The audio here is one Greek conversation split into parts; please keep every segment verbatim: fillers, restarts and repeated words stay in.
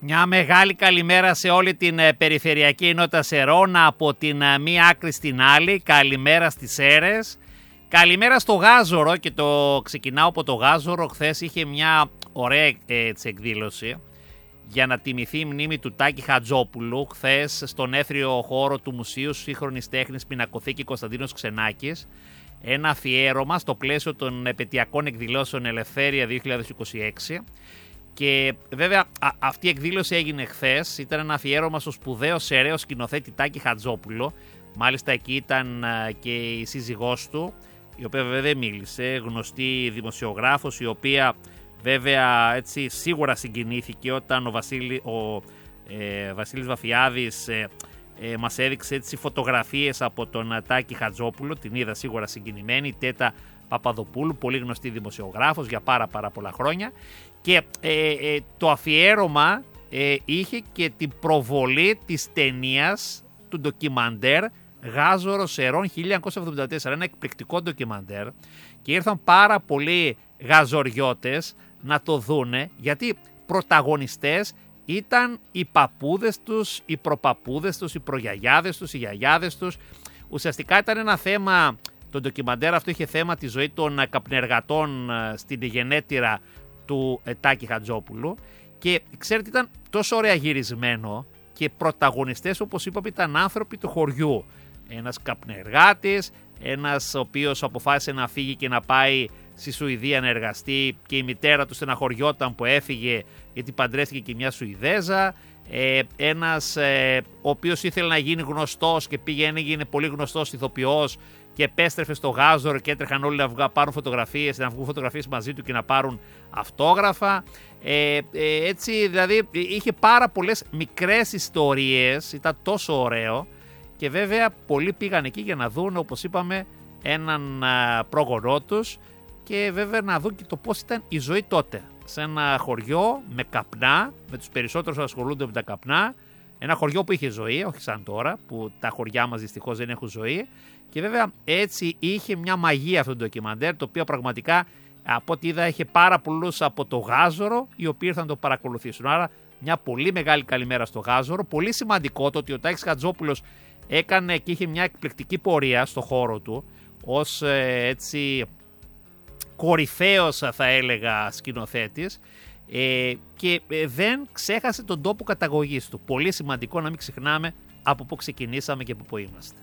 Μια μεγάλη καλημέρα σε όλη την περιφερειακή ενότητα Σερών από την μία άκρη στην άλλη. Καλημέρα στις Σέρρες. Καλημέρα στο Γάζορο και το ξεκινάω από το Γάζορο. Χθες είχε μια ωραία έτσι, εκδήλωση για να τιμηθεί η μνήμη του Τάκη Χατζόπουλου. Χθες στον αίθριο χώρο του Μουσείου Σύγχρονης Τέχνης Πινακοθήκη Κωνσταντίνος Ξενάκης. Ένα αφιέρωμα στο πλαίσιο των επετειακών εκδηλώσεων Ελευθέρια δύο χιλιάδες είκοσι έξι. Και βέβαια α, αυτή η εκδήλωση έγινε χθες, ήταν ένα αφιέρωμα στο σπουδαίο σεραίο σκηνοθέτη Τάκη Χατζόπουλο. Μάλιστα εκεί ήταν α, και η σύζυγός του, η οποία βέβαια δεν μίλησε, γνωστή δημοσιογράφος, η οποία βέβαια έτσι σίγουρα συγκινήθηκε όταν ο, Βασίλη, ο ε, Βασίλης Βαφιάδης ε, ε, μας έδειξε έτσι φωτογραφίες από τον Τάκη Χατζόπουλο, την είδα σίγουρα συγκινημένη, η Τέτα Παπαδοπούλου, πολύ γνωστή δημοσιογράφος για πάρα πάρα πολλά χρόνια. Και ε, ε, το αφιέρωμα ε, είχε και την προβολή της ταινίας του ντοκιμαντέρ Γάζορο Σερών χίλια εννιακόσια εβδομήντα τέσσερα, ένα εκπληκτικό ντοκιμαντέρ, και ήρθαν πάρα πολλοί γαζοριώτες να το δούνε, γιατί πρωταγωνιστές ήταν οι παππούδες τους, οι προπαππούδες τους, οι προγιαγιάδες τους, οι γιαγιάδες τους. Ουσιαστικά ήταν ένα θέμα, το ντοκιμαντέρ αυτό είχε θέμα τη ζωή των καπνεργατών στην γενέτειρα του Τάκη Χατζόπουλου, και ξέρετε ήταν τόσο ωραία γυρισμένο και πρωταγωνιστές, όπως είπαμε, ήταν άνθρωποι του χωριού. Ένας καπνεργάτης, ένας ο οποίος αποφάσισε να φύγει και να πάει στη Σουηδία να εργαστεί, και η μητέρα του στεναχωριόταν που έφυγε γιατί παντρεύτηκε και μια Σουηδέζα. Ε, ένας ε, ο οποίος ήθελε να γίνει γνωστός και πήγαινε, έγινε πολύ γνωστός ηθοποιός και επέστρεφε στο Γάζορο και έτρεχαν όλοι να βγα, πάρουν φωτογραφίες, να βγουν φωτογραφίες μαζί του και να πάρουν αυτόγραφα. Ε, ε, έτσι δηλαδή είχε πάρα πολλές μικρές ιστορίες, ήταν τόσο ωραίο, και βέβαια πολλοί πήγαν εκεί για να δουν, όπως είπαμε, έναν α, πρόγονό τους, και βέβαια να δουν και το πώς ήταν η ζωή τότε σε ένα χωριό με καπνά, με τους περισσότερους που ασχολούνται με τα καπνά, ένα χωριό που είχε ζωή, όχι σαν τώρα που τα χωριά μας δυστυχώς δεν έχουν ζωή. Και βέβαια έτσι είχε μια μαγεία αυτό το ντοκιμαντέρ, το οποίο πραγματικά από ό,τι είδα είχε πάρα πολλούς από το Γάζορο οι οποίοι ήρθαν να το παρακολουθήσουν. Άρα μια πολύ μεγάλη καλημέρα στο Γάζορο. Πολύ σημαντικό το ότι ο Τάκης Χατζόπουλος έκανε και είχε μια εκπληκτική πορεία στο χώρο του ως ε, έτσι κορυφαίος, θα έλεγα, σκηνοθέτης, ε, και ε, δεν ξέχασε τον τόπο καταγωγής του. Πολύ σημαντικό να μην ξεχνάμε από πού ξεκινήσαμε και από πού είμαστε.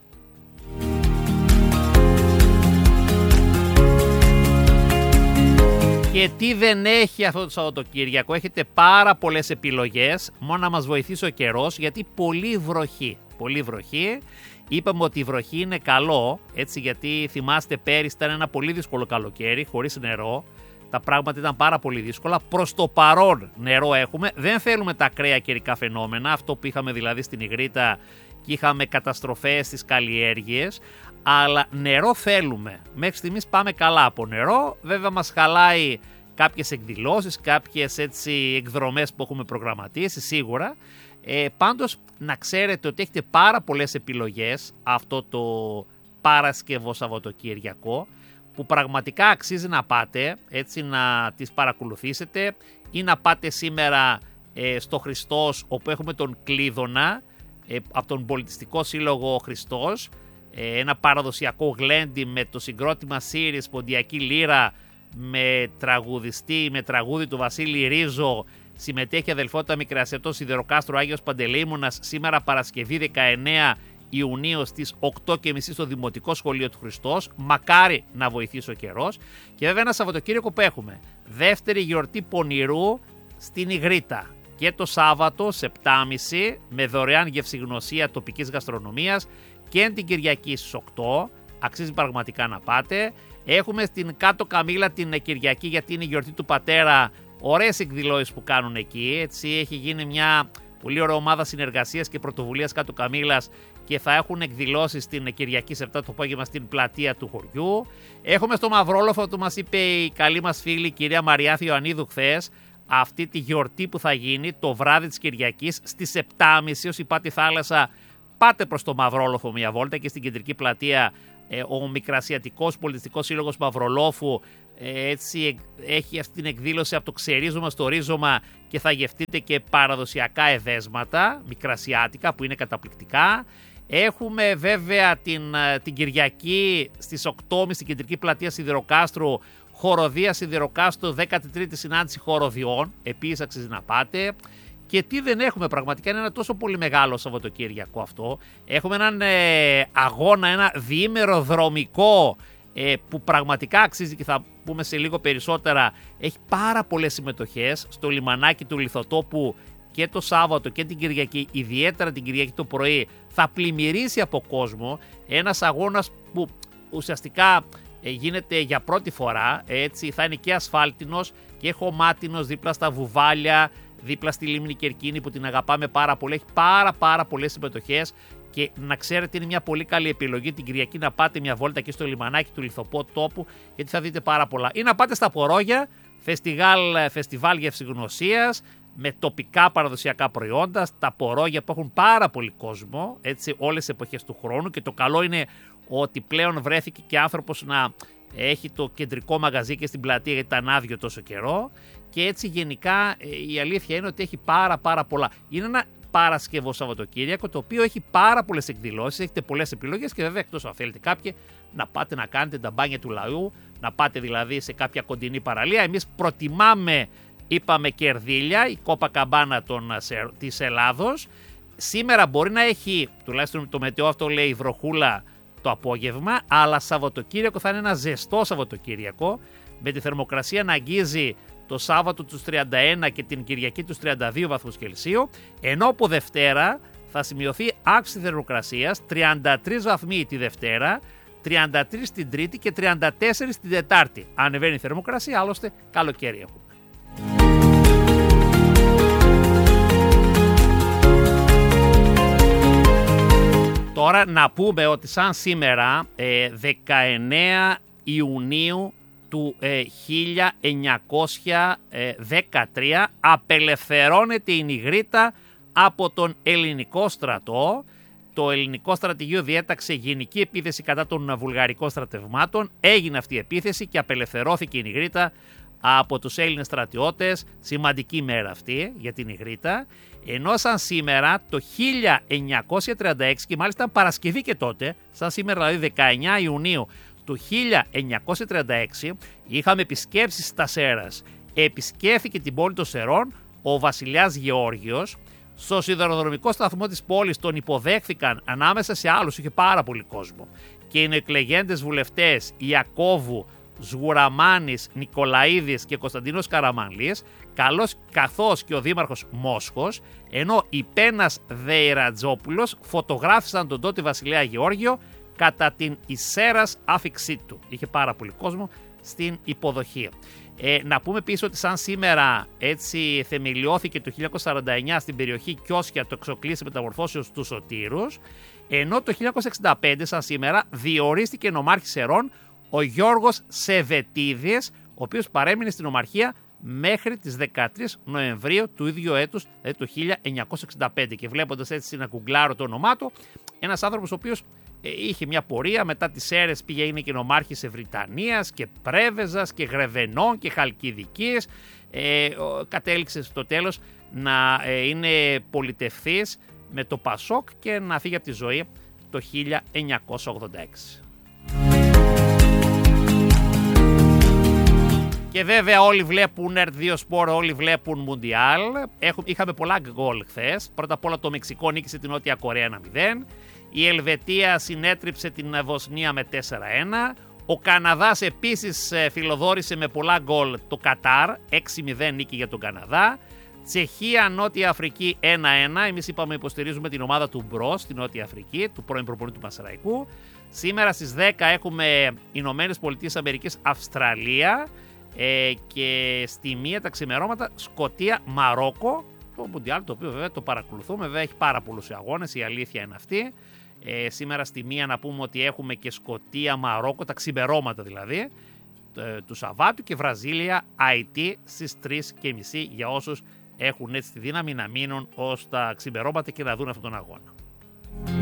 Και τι δεν έχει αυτό το Σαββατοκύριακο? Έχετε πάρα πολλές επιλογές, μόνο να μας βοηθήσει ο καιρός, γιατί πολύ βροχή, πολύ βροχή. Είπαμε ότι η βροχή είναι καλό, έτσι, γιατί θυμάστε πέρυσι ήταν ένα πολύ δύσκολο καλοκαίρι, χωρίς νερό. Τα πράγματα ήταν πάρα πολύ δύσκολα. Προς το παρόν νερό έχουμε, δεν θέλουμε τα ακραία καιρικά φαινόμενα, αυτό που είχαμε δηλαδή στην Ιγρήτα και είχαμε καταστροφές στις καλλιέργειες, αλλά νερό θέλουμε. Μέχρι στιγμής πάμε καλά από νερό, βέβαια μας χαλάει κάποιες εκδηλώσεις, κάποιες έτσι εκδρομές που έχουμε προγραμματίσει σίγουρα. Ε, πάντως να ξέρετε ότι έχετε πάρα πολλές επιλογές αυτό το Παρασκευό Σαββατοκύριακο, που πραγματικά αξίζει να πάτε, έτσι, να τις παρακολουθήσετε, ή να πάτε σήμερα ε, στο Χριστός, όπου έχουμε τον Κλείδωνα ε, από τον Πολιτιστικό Σύλλογο Χριστός, ε, ένα παραδοσιακό γλέντι με το συγκρότημα Σύρις, ποντιακή λύρα, με τραγουδιστή, με τραγούδι του Βασίλη Ρίζο. Συμμετέχει αδελφότητα Μικρασιατό Σιδεροκάστρο Άγιος Παντελεήμονας, σήμερα Παρασκευή δεκαεννέα Ιουνίου στις οκτώ και μισή στο Δημοτικό Σχολείο του Χριστός. Μακάρι να βοηθήσει ο καιρός. Και βέβαια ένα Σαββατοκύριακο που έχουμε δεύτερη γιορτή πονηρού στην Ιγρήτα, και το Σάββατο σε επτά και μισή με δωρεάν γευσηγνωσία τοπικής γαστρονομίας, και την Κυριακή στις οκτώ. Αξίζει πραγματικά να πάτε. Έχουμε στην Κάτω Καμήλα την Κυριακή, γιατί είναι η γιορτή του πατέρα. Ωραίες εκδηλώσεις που κάνουν εκεί, έτσι, έχει γίνει μια πολύ ωραία ομάδα συνεργασίας και πρωτοβουλίας Κάτω Καμήλας, και θα έχουν εκδηλώσεις την Κυριακή σε επτά το απόγευμα στην πλατεία του χωριού. Έχουμε στο Μαυρόλοφο, που μας είπε η καλή μας φίλη η κυρία Μαριάθη Ιωαννίδου χθες, αυτή τη γιορτή που θα γίνει το βράδυ της Κυριακής στις επτά και μισή. Όσοι πάτε θάλασσα, πάτε προς το Μαυρόλοφο μια βόλτα, και στην κεντρική πλατεία ε, ο Μικρασιατικός Πολιτιστικός Σύλλογος Μαυρολόφου Έτσι έχει αυτή την εκδήλωση από το ξερίζωμα στο ρίζωμα και θα γευτείτε και παραδοσιακά εδέσματα, μικρασιάτικα που είναι καταπληκτικά. Έχουμε βέβαια την, την Κυριακή στις οκτώ και μισή στην Κεντρική Πλατεία Σιδηροκάστρου, χοροδία Σιδηροκάστρου, δέκατη τρίτη συνάντηση χοροδιών, επίσης αξίζει να πάτε. Και τι δεν έχουμε, πραγματικά είναι ένα τόσο πολύ μεγάλο Σαββατοκύριακο αυτό. Έχουμε έναν ε, αγώνα, ένα διήμερο δρομικό ε, που πραγματικά αξίζει και θα πούμε σε λίγο περισσότερα. Έχει πάρα πολλές συμμετοχές στο λιμανάκι του Λιθοτόπου και το Σάββατο και την Κυριακή, ιδιαίτερα την Κυριακή το πρωί, θα πλημμυρίσει από κόσμο. Ένας αγώνας που ουσιαστικά ε, γίνεται για πρώτη φορά, έτσι, θα είναι και ασφάλτινος και χωμάτινος δίπλα στα βουβάλια, δίπλα στη Λίμνη Κερκίνη που την αγαπάμε πάρα πολύ. Έχει πάρα πάρα πολλές συμμετοχές και να ξέρετε είναι μια πολύ καλή επιλογή την Κυριακή να πάτε μια βόλτα εκεί στο λιμανάκι του Λιθοπό τόπου, γιατί θα δείτε πάρα πολλά. Ή να πάτε στα Πορόγια, φεστιβάλ, φεστιβάλ γευσηγνωσίας με τοπικά παραδοσιακά προϊόντα, στα Πορόγια που έχουν πάρα πολύ κόσμο, έτσι, όλες τις εποχές του χρόνου, και το καλό είναι ότι πλέον βρέθηκε και άνθρωπος να έχει το κεντρικό μαγαζί και στην πλατεία γιατί ήταν άδειο τόσο καιρό. Και έτσι γενικά η αλήθεια είναι ότι έχει πάρα πάρα πολλά. Είναι ένα Παρασκευό Σαββατοκύριακο το οποίο έχει πάρα πολλές εκδηλώσεις, έχετε πολλές επιλογές και βέβαια εκτός αν θέλετε κάποιοι να πάτε να κάνετε τα μπάνια του λαού, να πάτε δηλαδή σε κάποια κοντινή παραλία. Εμείς προτιμάμε, είπαμε, Κερδίλια, η Κόπα Καμπάνα των, της Ελλάδος. Σήμερα μπορεί να έχει, τουλάχιστον το μετεό αυτό λέει, βροχούλα το απόγευμα, αλλά Σαββατοκύριακο θα είναι ένα ζεστό Σαββατοκύριακο με τη θερμοκρασία να αγγίζει το Σάββατο τους τριάντα ένα και την Κυριακή τους τριάντα δύο βαθμούς Κελσίου, ενώ από Δευτέρα θα σημειωθεί αύξηση θερμοκρασίας, τριάντα τρεις βαθμοί τη Δευτέρα, τριάντα τρεις την Τρίτη και τριάντα τέσσερα την Τετάρτη. Ανεβαίνει η θερμοκρασία, άλλωστε καλοκαίρι έχουμε. Τώρα να πούμε ότι σαν σήμερα ε, δεκαεννέα Ιουνίου του ε, χίλια εννιακόσια δεκατρία απελευθερώνεται η Νιγρήτα από τον ελληνικό στρατό. Το ελληνικό στρατηγείο διέταξε γενική επίθεση κατά των βουλγαρικών στρατευμάτων. Έγινε αυτή η επίθεση και απελευθερώθηκε η Νιγρήτα από τους Έλληνες στρατιώτες. Σημαντική μέρα αυτή για την Νιγρήτα. Ενώ σαν σήμερα το χίλια εννιακόσια τριάντα έξι, και μάλιστα Παρασκευή και τότε, σαν σήμερα δηλαδή δεκαεννέα Ιουνίου του χίλια εννιακόσια τριάντα έξι, είχαμε επισκέψεις στα Σέρας. Επισκέφθηκε την πόλη των Σερών ο βασιλιάς Γεώργιος. Στο σιδηροδρομικό σταθμό της πόλης τον υποδέχθηκαν ανάμεσα σε άλλους, είχε πάρα πολύ κόσμο, και οι εκλεγέντες βουλευτές Ιακώβου, Σγουραμάνης, Νικολαίδης και Κωνσταντίνος Καραμανλής, καλώς καθώς και ο δήμαρχος Μόσχος, ενώ η Πένας Δεϊρατζόπουλος φωτογράφησαν τον τότε βασιλέα Γεώργιο κατά την εισέρας άφηξή του. Είχε πάρα πολύ κόσμο στην υποδοχή. Ε, να πούμε επίσης ότι σαν σήμερα έτσι θεμελιώθηκε το χίλια εννιακόσια σαράντα εννέα στην περιοχή Κιώσια το εξοκλήσι μεταμορφώσεως του Σωτήρους, ενώ το χίλια εννιακόσια εξήντα πέντε σαν σήμερα διορίστηκε νομάρχης Σερών ο Γιώργος Σεβετίδης, ο οποίος παρέμεινε στην ομαρχία μέχρι τις δεκατρείς Νοεμβρίου του ίδιου έτους, δηλαδή το χίλια εννιακόσια εξήντα πέντε. Και βλέποντας έτσι να γκουγκλάρω το όνομά του, ένας άνθρωπος ο οποίος ε, είχε μια πορεία, μετά τις Σέρες πήγε, είναι και νομάρχης Ευρυτανίας και Πρέβεζας και Γρεβενών και Χαλκιδικής. Ε, κατέληξε στο τέλος να ε, είναι πολιτευθύς με το Πασόκ και να φύγει από τη ζωή το χίλια εννιακόσια ογδόντα έξι. Και βέβαια όλοι βλέπουν Ερτ δύο Σπορ, όλοι βλέπουν Μουντιάλ. Είχαμε πολλά γκολ χθες. Πρώτα απ' όλα το Μεξικό νίκησε την Νότια Κορέα ένα μηδέν. Η Ελβετία συνέτριψε την Βοσνία με τέσσερα ένα. Ο Καναδάς επίσης φιλοδόρησε με πολλά γκολ το Κατάρ, έξι μηδέν νίκη για τον Καναδά. Τσεχία, Νότια Αφρική ένα ένα. Εμείς είπαμε υποστηρίζουμε την ομάδα του Μπρο στη Νότια Αφρική, του πρώην προπονητή του Πασαραϊκού. Σήμερα στις δέκα έχουμε Ηνωμένες Πολιτείες Αμερικής, Αυστραλία. Ε, και στη μία τα ξημερώματα Σκωτία, Μαρόκο. Το Μουντιάλ, το οποίο βέβαια το παρακολουθούμε, βέβαια έχει πάρα πολλούς αγώνες, η αλήθεια είναι αυτή. Ε, σήμερα στη μία να πούμε ότι έχουμε και Σκωτία, Μαρόκο, τα ξημερώματα δηλαδή ε, του Σαββάτου, και Βραζίλια, Αϊτή στις τρεις και μισή για όσους έχουν έτσι τη δύναμη να μείνουν ως τα ξημερώματα και να δουν αυτόν τον αγώνα.